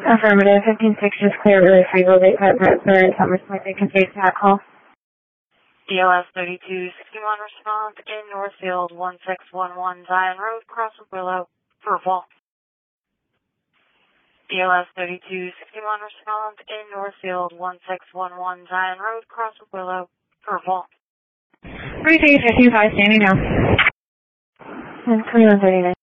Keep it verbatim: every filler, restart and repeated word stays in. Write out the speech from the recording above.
Affirmative, fifteen six is clear, really free, road eight five Brentford, Thomas Point, they can face that call. D L S thirty-two sixty-one, respond in Northfield, one six one one Zion Road, Cross Willow, purple. D L S thirty-two sixty-one, respond in Northfield, one six one one Zion Road, Cross Willow, purple. three three fifty-five, standing now. And twenty-one thirty-nine.